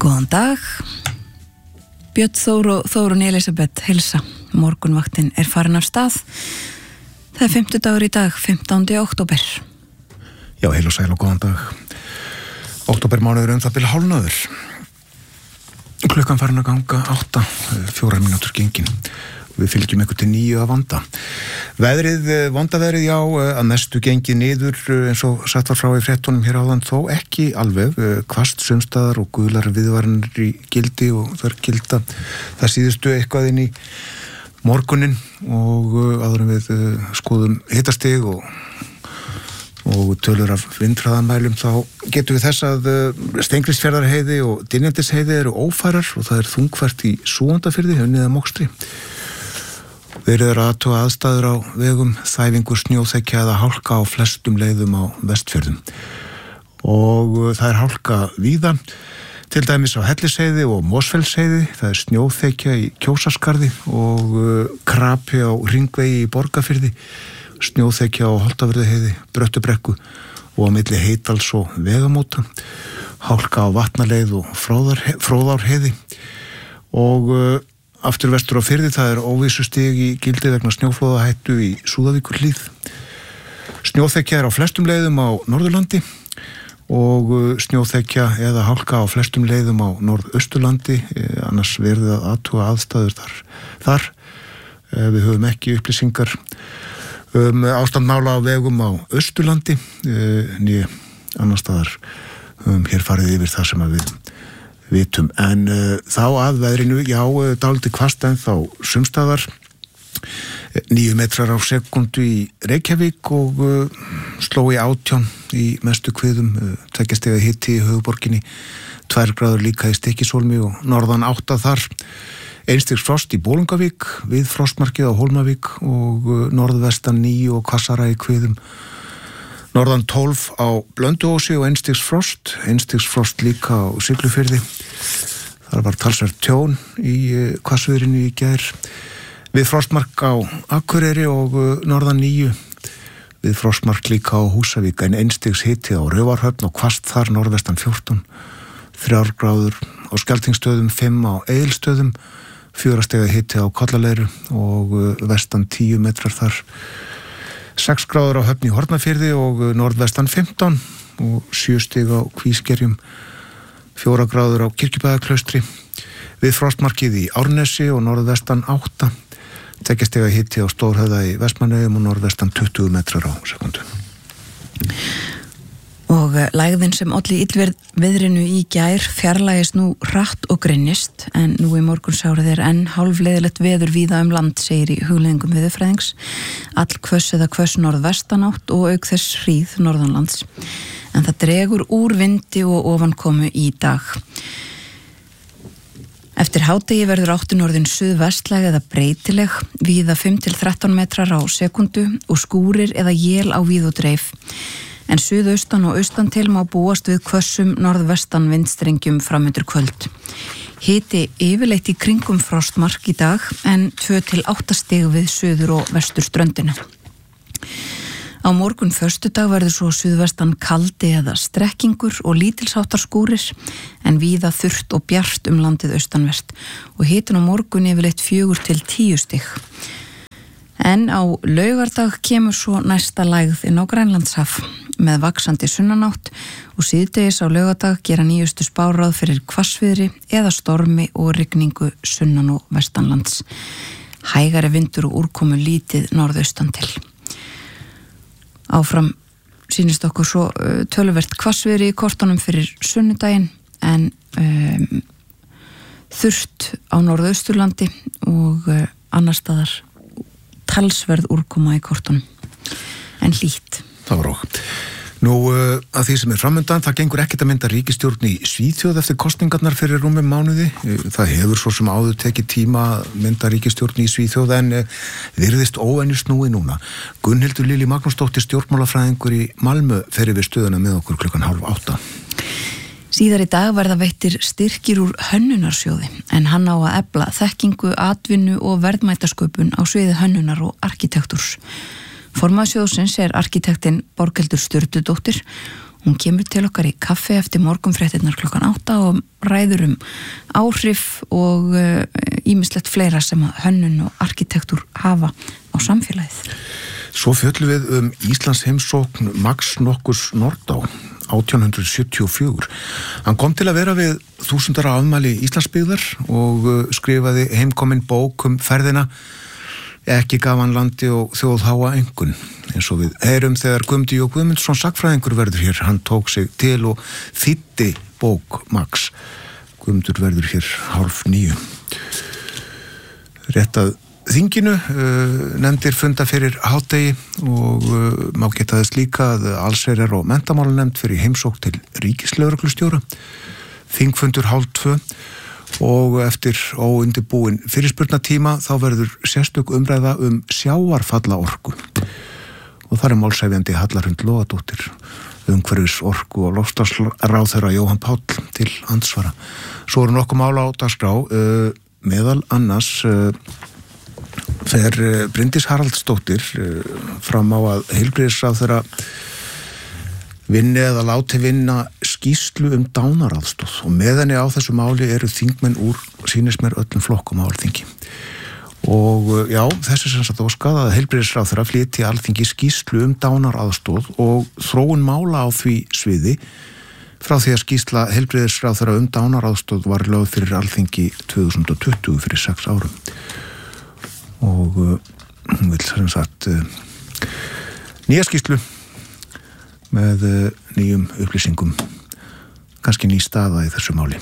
Góðan dag. Björn Þór og Þórun Elisabeth heilsa. Morgunvaktin farin af stað. Það 50 dagur í dag, 15. október. Já, heil og sæl og góðan dag. Októbermánuður það bil hálfnaður. Klukkan farin að ganga 8, 4 mínútur gengin. Við fylgjum ykkur til 9 að vanda. Vondaveðrið, já, að mestu gengið niður eins og sagt var frá í fréttunum hér áðan, þó ekki alveg. Hvasst sumstaðar og guðlar viðvaranir í gildi og þar gilda það síðustu eitthvað inn í morgunin og áður en við skoðum hitastig og tölur af vindhraðamælum, þá getum við þess að Steingrímsfjarðarheiði og Dynjandisheiði eru ófærar og það þungfært í Súgandafirði, unnið að mokstri. Verið að athuga aðstæður á vegum, þæfingur, snjóþekja eða hálka á flestum leiðum á Vestfjörðum. Og það hálka víða, til dæmis á Hellisheiði og Mosfellsheiði, það snjóþekja í Kjósaskarði og krapi á Hringvegi í Borgarfirði, snjóþekja á Holtavörðuheiði, Bröttubrekku og á milli Heydals og Vegamóta, hálka á Vatnaleið og Fróðárheiði og aftur vestur á Firði, það óvissustig í gildi vegna snjóflóðahættu í Súðavíkurhlíð. Snjóþekja á flestum leiðum á Norðurlandi og snjóþekja eða hálka á flestum leiðum á Norðausturlandi, annars verið að athuga aðstæður þar. Við höfum ekki upplýsingar ástandmála á vegum á Austurlandi, né annars staðar höfum hér farið yfir það sem að við vitum. En þá að veðrinu, já, dálítið hvasst en þá sumstaðar, 9 metrar á sekundu í Reykjavík og sló í 18 í mestu kviðum, 2 stiga hiti í höfuborginni, 2 gráður líka í Stykkishólmi og norðan 8 þar, 1 stigs frost í Bolungarvík, við frostmarkið á Hólmavík og norðvestan 9 og hvassara í kviðum, norðan 12 á Blönduósi og 1 stigs frost líka á Siglufirði. Það var talsvert tjón í hvassviðrinu í gær. Við frostmark á Akureyri og norðan 9. Við frostmark líka á Húsavík en 1 stigs hiti á Raufarhöfn og hvasst þar norðvestan 14. 3 gráður á Skeltingstöðum, 5 á Egilsstöðum, 4 stiga hiti á Kollaleiru og vestan 10 metrar þar. 6 gráður á Höfn í Hornafirði og norðvestan 15 og 7 stig á Kvískerjum, 4 gráður á Kirkjubæðarklaustri, við frostmarkið í Árnesi og norðvestan 8, 2 stiga hiti á Stórhöfða í Vestmannaeyjum og norðvestan 20 metrar á sekundu. Og lægðin sem olli illveðrinu í gær fjarlægist nú hratt og grinnist, en nú í morgunsárið enn hálfleiðilegt veður víða land, segir í hugleiðingum veðurfræðings. Allhvöss eða hvöss norðvestanátt og auk þess hríð norðanlands. En það dregur úr vindi og ofankomu í dag. Eftir hádegi verður áttin orðin suðvestlæg eða breytileg, víða 5-13 metrar á sekundu og skúrir eða él á víð og dreif. En suðaustan og austan til má búast við hvössum norðvestan vindstrengjum framundur kvöld. Hiti yfirleitt í kringum frostmark í dag en 2-8 stig við suður og vestur ströndina. Á morgun föstudag verður svo suðvestan kaldi eða strekkingur og lítilsháttar skúrir en víða þurrt og bjart landið austanvert og hitin á morgun yfirleitt 4-10 stig. En á laugardag kemur svo næsta lægð inn á Grænlandshaf með vaxandi sunnanátt og síðdegis á laugardag gera nýjustu spáráð fyrir hvassviðri eða stormi og rigningu sunnan og vestanlands. Hægari vindur og úrkomu lítið norðaustan til. Áfram sýnist okkur svo töluvert hvassviðri í kortunum fyrir sunnudaginn en þurrt á norðausturlandi og annar staðar talsverð úrkoma í kortunum en hlýtt. Það var rók. Nú, að því sem framundan, það gengur ekkert að mynda ríkisstjórn í Svíþjóð eftir kosningarnar fyrir rúmum mánuði. Það hefur svo sem áður tekið tíma að mynda ríkisstjórn í Svíþjóð en virðist óvenju snúi núna. Gunnhildur Lilja Magnúsdóttir, stjórnmálafræðingur í Malmö, fer við stöðuna með okkur 7:30. Síðar í dag verða veittir styrkir úr hönnunarsjóði en hann á að efla þekkingu, atvinnu og verðmætasköpun á sviði hönnunar og arkitektúrs. Formaður sjóðsins arkitektinn Borghildur Sturludóttir Hún kemur til okkar í kaffi eftir morgunfréttirnar 8 og ræður áhrif og ýmislegt fleira sem að hönnun og arkitektúr hafa á samfélagið. Svo fjöllum við Íslands heimsókn Max Nokkus Nordá 1874. Hann kom til að vera við 1000 ára afmæli Íslandsbyggðar og skrifaði heimkomin bók ferðina. Ekki gaf hann landi og þjóð háa engun. Eins og við heyrum þegar Guðmundur J. Guðmundsson sagnfræðingur verður hér. Hann tók sig til og þýddi bók Max. Guðmundur verður hér 8:30. Rétt að þinginu nefndir funda fyrir hádegi og má geta þess líka að allsherjar- og menntamálanefnd fyrir heimsókn til ríkislögreglustjóra. Þingfundur 12:30 og eftir óundirbúin fyrirspurnatíma þá verður sérstök umræða sjávarfallaorku og þar málshefjandi Halla Hrund Logadóttir, umhverfis orku og loftslagsráðherra Jóhann Páll til andsvara. Svo eru nokkuð mál á dagskrá, meðal annars fer Bryndís Haraldsdóttir fram á að heilbrigðisráðherra vinni eða láti vinna skýrslu dánaraðstoð og með henni á þessu máli eru þingmenn úr sýnist mér öllum flokkum á Alþingi. Og já, þessi sem sagt óskað að heilbrigðisráðherra flytji Alþingi skýrslu dánaraðstoð og þróun mála á því sviði frá því að skýrsla heilbrigðisráðherra dánaraðstoð var lögð fyrir Alþingi 2020 fyrir 6 árum. Og hún vil sem sagt nýja skýrslu með nýjum upplýsingum, kannski ný staða í þessu máli.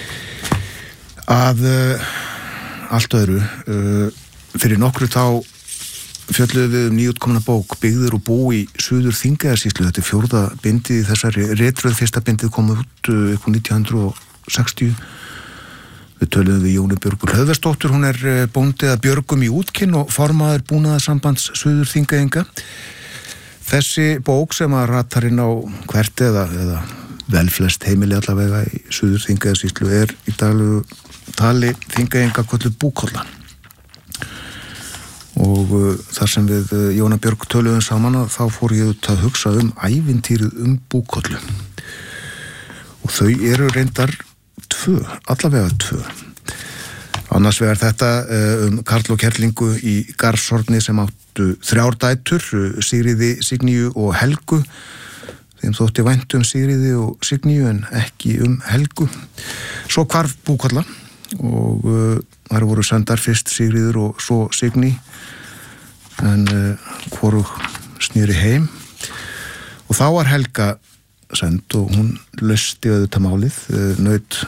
Að allt öðru, fyrir nokkru þá fjölluðum við nýútkomna bók Byggðir og bú í Suður Þingeyjarsýslu. Þetta 4. bindið í þessari retröð, fyrsta bindið kom út upp 1960. Við töluðum við Jónu Björgu Hlöðversdóttur, hún bóndi að Björgum í Útkinn og formaður búnaðarsambands Suður Þingeyinga. Þessi bók sem að ratar inn á hvert eða vel flest heimili allavega í Suður Þingeyjarsýslu í daglegu tali Þingeyinga kölluð Búkolla. Og þar sem við Jóna Björg töluðum saman þá fór ég að hugsa ævintýrið Búkollu. Og þau eru reyndar allavega tvö. Annars vegar þetta Karl og Kerlingu í Garðshorni sem áttu 3 dætur, Sigríði, Signíu og Helgu. Þeim þótti vænt Sigríði og Signíu en ekki Helgu. Svo hvarf Búkolla og þar voru sendar fyrst Sigríður og svo Signý en hvorug snýri heim og þá var Helga send og hún lausti auðvitað málið, naut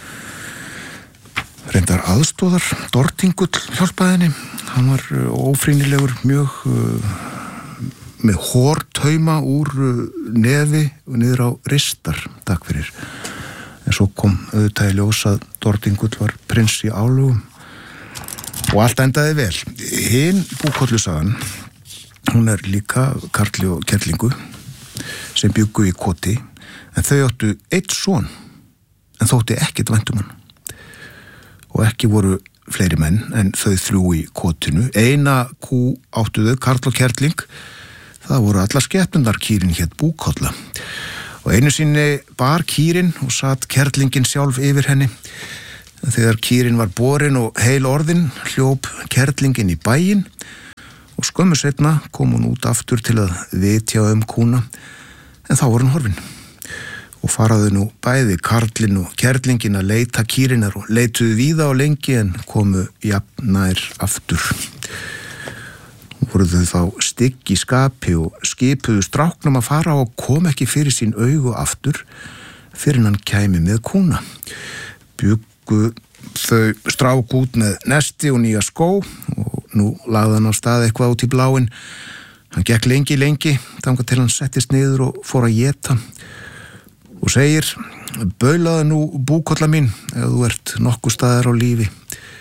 reyndar aðstóðar, Dortingull hjálpaði henni, hann var ófrýnilegur mjög með hórtauma úr nefi og niður á ristar, takk fyrir. En svo kom auðvitað í ljós að Dortingull var prins í álugum og allt endaði vel. Hin Búkollusagan, hún líka Karli og Kerlingu sem bjuggu í Koti en þau áttu 1 son en þótti ekkert vænt hann. Og ekki voru fleiri menn en þau 3 í Kotinu. Eina kú áttu þau, Karl og Kerling. Það voru allar skepnundar, kýrin hét Búkolla. Og einu sinni bar kýrin og satt Kerlingin sjálf yfir henni. Þegar kýrin var borin og heil orðin, hljóp Kerlingin í bæinn og skömmu seinna kom hún út aftur til að vitja kúna, en þá var hún horfin. Og faraðu nú bæði Karlinn og Kerlingin að leita kýrinar og leituðu víða og lengi en komu jafnær aftur. Voruðu þá stygg í skapi og skipuðu stráknum að fara og kom ekki fyrir sín augu aftur fyrir hann kæmi með kúna. Bjuggu þau strák út með nesti og nýja skó og nú lagði hann á stað eitthvað út í bláinn. Hann gekk lengi þangað til hann settist niður og fór að éta og segir: baulaðu nú Búkolla mín ef þú ert nokkuð staðar á lífi.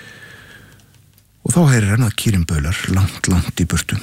Og þá heyrir hann að kýrin baular langt í burtu.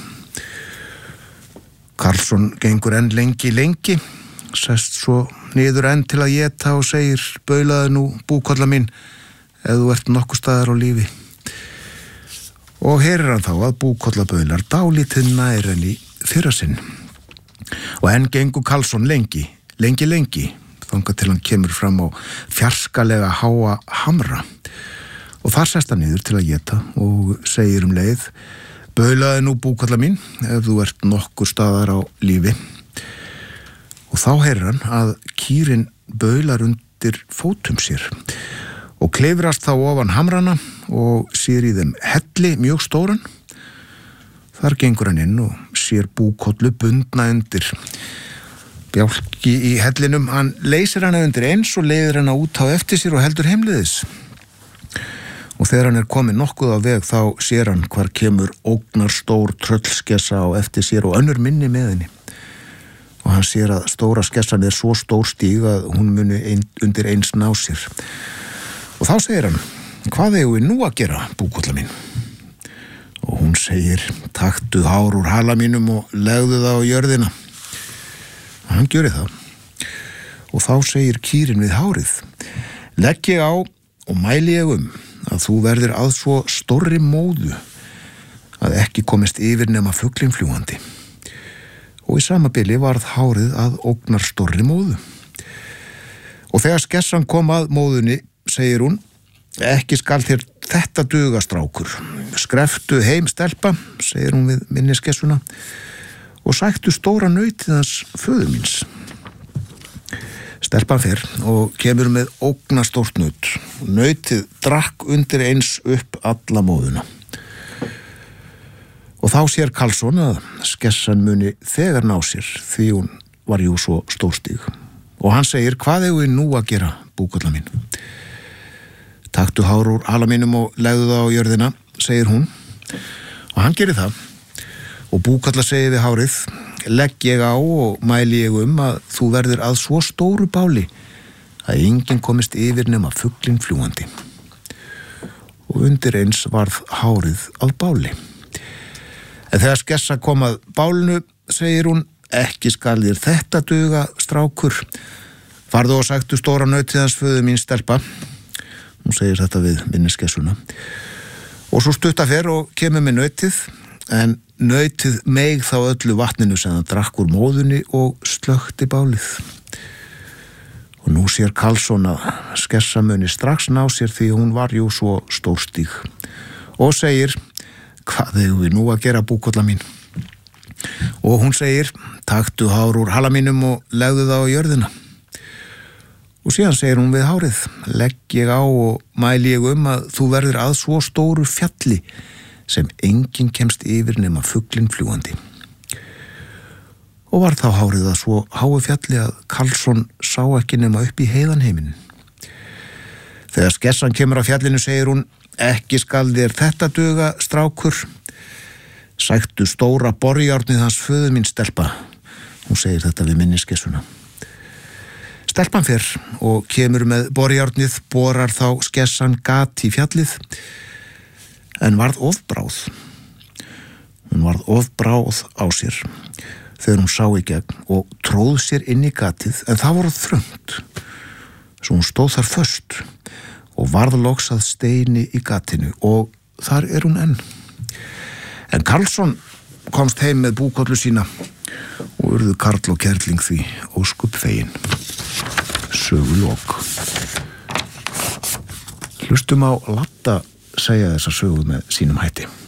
Karlsson gengur enn lengi, sest svo niður enn til að éta og segir: baulaðu nú Búkolla mín ef þú ert nokkuð staðar á lífi. Og heyrir hann þá að Búkolla baular dálítið nær enn í fyrra sinn. Og enn gengur Karlsson lengi lengi, þangað til hann kemur fram á fjarskalega háa hamra. Og þar sest hann niður til að éta og segir leið: baulaði nú búkalla mín, ef þú ert nokkur staðar á lífi. Og þá heyrir hann að kýrin baular undir fótum sér og klifrast þá ofan hamrana og sér í þeim helli mjög stóran. Þar gengur hann inn og sér búkollu bundna undir bjálki í hellinum. Hann leysir hana undir eins og leiðir hana út á eftir sér og heldur heimleiðis. Og þegar hann kominn nokkuð á veg þá sér hann hvar kemur ógnar stór tröllskessa á eftir sér og önnur minni með henni. Og hann sér að stóra skessan svo stór stíg að hún muni undir eins ná sér. Og þá segir hann: hvað eigum við nú að gera, búkolla mín? Og hún segir: taktu hár úr hala mínum og legðu það á jörðina. Og hann gjöri það. Og þá segir kýrin við hárið: legg ég á og mæli ég að þú verðir að svo stórri móðu að ekki komist yfir nema fuglinn fljúgandi. Og í sama bili varð hárið að ógnar stórri móðu. Og þegar skessan kom að móðunni, segir hún: ekki skal þér þetta duga, strákur. Skreftu heim, stelpa, segir hún við minni skessuna, og sæktu stóra nautið hans föður míns. Stelpan fer og kemur með ógnastórt naut. Nautið drakk undir eins upp alla móðuna. Og þá sér Karlsson að skessan muni þegar ná sér, því hún var jú svo stórstíg. Og hann segir: hvað eigum við nú að gera, búkolla mín? Taktu hár úr hala mínum og legðu það á jörðina, segir hún. Og hann gerir það. Og búkolla segir við hárið: legg ég á og mæli ég að þú verðir að svo stóru báli að enginn komist yfir nema fuglinn fljúgandi. Og undir eins varð hárið að báli. En þegar skessa kom að bálinu, segir hún: ekki skal þér þetta duga, strákur. Farðu og sæktu stóra nautið hans föður mín, stelpa. Hún segir þetta við minni skessuna. Og svo stutta fer og kemur með nautið, en nautið meig þá öllu vatninu sem það drakk úr móðunni og slökkti bálið. Og nú sér Karlsson að skessa muni strax ná sér, því hún var jú svo stórstíg. Og segir: hvað eigum við nú að gera, búkolla mín? Og hún segir: taktu hár úr hala mínum og legðu það á jörðina. Og síðan segir hún við hárið: legg ég á og mæli ég að þú verðir að svo stóru fjalli sem enginn kemst yfir nema fuglinn fljúgandi. Og var þá hárið að svo háu fjalli að Karlsson sá ekki nema upp í heiðanheiminn. Þegar skessan kemur á fjallinu, segir hún: ekki skal þér þetta duga, strákur. Sæktu stóra borjárnið hans föður mín, stelpa. Hún segir þetta við minni skessuna. Stelpan fer og kemur með borjárnið, borar þá skessan gat í fjallið, en varð ofbráð. Hún varð ofbráð á sér þegar hún sá í gegn og tróð sér inn í gatið, en það voru þröngt, svo hún stóð þar föst og varð loks að steini í gatinu, og þar hún enn. En Karlsson komst heim með búkollu sína og urðu karl og kerling því óskup fegin. Sögulok. Hlustum á Latta segja þessa sögu með sínum hætti.